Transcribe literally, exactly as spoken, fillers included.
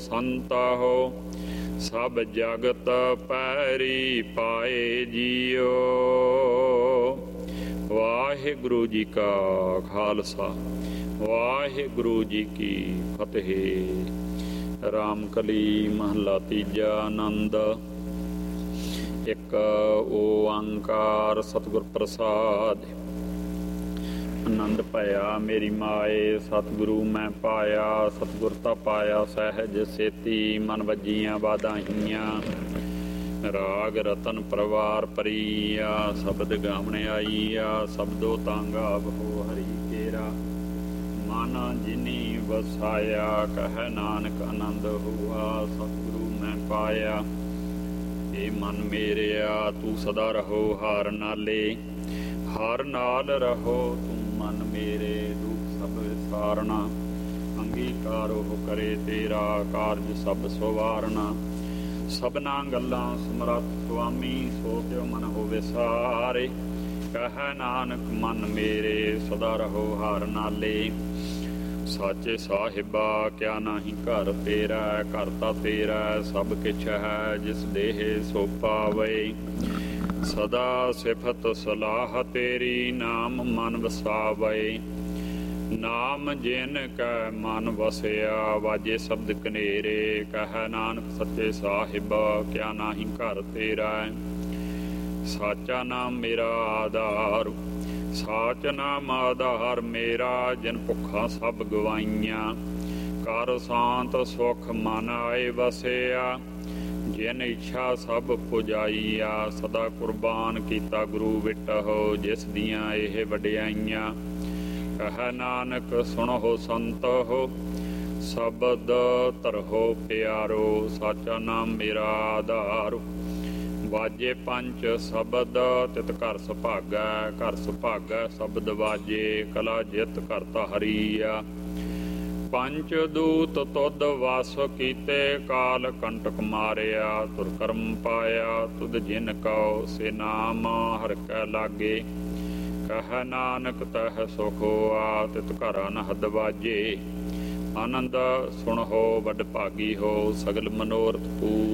ਸੰਤਾਹੋ ਸਭ ਜਗਤ ਪੈਰੀ ਪਾਏ ਜੀਓ। ਵਾਹਿਗੁਰੂ ਜੀ ਕਾ ਖਾਲਸਾ, ਵਾਹਿਗੁਰੂ ਜੀ ਕੀ ਫਤਿਹ। ਰਾਮਕਲੀ ਮਹੱਲਾ ਤੀਜਾ। ਆਨੰਦ। ਇੱਕ ਓੰਕਾਰ ਸਤਿਗੁਰ ਪ੍ਰਸਾਦਿ। ਆਨੰਦ ਭਇਆ ਮੇਰੀ ਮਾਏ, ਸਤਿਗੁਰੂ ਮੈਂ ਪਾਇਆ। ਸਤਿਗੁਰ ਤਾਂ ਪਾਇਆ ਸਹਿਜ ਸੇਤੀ, ਮਨ ਵੱਜੀਆਂ ਵਾਧਾਈਆਂ। ਰਾਗ ਰਤਨ ਪਰਵਾਰ ਪਰੀਆ, ਸ਼ਬਦ ਗਾਵਣ ਆਈਆ। ਸ਼ਬਦੋ ਤਾਂ ਗਾਵੋ ਹਰੀ ਕੇਰਾ, ਮਨ ਜਿਨੀ ਵਸਾਇਆ। ਕਹਿ ਨਾਨਕ ਆਨੰਦ ਹੁਆ, ਸਤਿਗੁਰੂ ਮੈਂ ਪਾਇਆ। ਏ ਮਨ ਮੇਰਿਆ ਤੂੰ ਸਦਾ ਰਹੋ ਹਾਰ ਨਾਲੇ, ਹਾਰ ਨਾਲ ਰਹੋ ਤੂੰ ਮਨ ਮੇਰੇ। ਦੁੱਖ ਸਭ ਵਿਸਾਰਨਾ, ਅੰਗੀਕਾਰੋ ਕਰੇ ਤੇਰਾ। ਕਾਰਜ ਸਭ ਸਵਾਰਨਾ, ਸਭਨਾ ਗੱਲਾਂ ਸਮਰੱਥ ਸੁਆਮੀ। ਸੋ ਕਿਉ ਮਨ ਹੋਵੇ ਸਾਰੇ, ਕਹਿ ਨਾਨਕ ਮਨ ਮੇਰੇ। ਸਦਾ ਰਹੋ ਹਾਰ ਨਾਲੇ, ਸਾਚੇ ਸਾਹਿਬਾ ਕਿਆ ਨਾਹੀ ਘਰ ਤੇਰਾ। ਘਰ ਤਾਂ ਤੇਰਾ ਸਭ ਕਿਛ ਹੈ, ਜਿਸ ਦੇਹ ਸੋ ਪਾਵੇ। ਸਦਾ ਸਿਫਤ ਸਲਾਹ ਤੇਰੀ, ਨਾਮ ਮਨ ਵਸਾਵੇ। ਨਾਮ ਜਿਨ ਕੈ ਮਨ ਵਸਿਆ, ਵਾਜੇ ਸ਼ਬਦ ਕਨੇਰੇ। ਕਹਿ ਨਾਨਕ ਸੱਚੇ ਸਾਹਿਬ ਕਿਆ ਨਾਹੀ ਘਰ ਤੇਰਾ। ਸਾਚਾ ਨਾਮ ਮੇਰਾ ਆਧਾਰ, ਸਾਚ ਨਾਮ ਆਧਾਰ ਮੇਰਾ। ਜਿਨ ਭੁੱਖਾਂ ਸਭ ਗਵਾਈਆਂ, ਕਰ ਸ਼ਾਂਤ ਸੁਖ ਮਨ ਆਏ ਵਸਿਆ। ਜਿਨ ਇੱਛਾ ਸਭ ਪੁਜਾਈਆ, ਸਦਾ ਕੁਰਬਾਨ ਕੀਤਾ ਗੁਰੂ ਵਿਟਹੁ। ਜਿਸ ਦੀਆਂ ਇਹ ਵਡਿਆਈਆਂ, ਕਹਿ ਨਾਨਕ ਸੁਣੋ ਸੰਤੋ। ਸ਼ਬਦ ਧਰੋ ਪਿਆਰੋ, ਸਾਚਾ ਨਾਮ ਮੇਰਾ ਆਧਾਰ। ਵਾਜੇ ਪੰਚ ਸ਼ਬਦ, ਤਿਤ ਘਰ ਸੁਭਾਗੈ। ਘਰ ਸੁਭਾਗੈ ਸ਼ਬਦ ਵਾਜੇ, ਕਲਾ ਜਿਤ ਕਰਤਾ ਹਰੀਆ। ਪੰਚ ਦੂਤ ਤੁਧ ਵਸ ਕੀਤੇ, ਕਾਲ ਕੰਟਕ ਮਾਰਿਆ। ਤੁਰ ਕਰਮ ਪਾਇਆ ਤੁਧ ਜਿਨ ਕਉ, ਸੇ ਨਾਮ ਹਰਿ ਕੈ ਲਾਗੇ। ਕਹਿ ਨਾਨਕ ਤਹ ਸੁਖ ਹੋਆ, ਤਿਤ ਘਰ ਅਨਹਦ ਵਾਜੇ। ਆਨੰਦ ਸੁਣੋ ਵਡ ਭਾਗੀ ਹੋ, ਸਗਲ ਮਨੋਰਥ ਪੂਰ।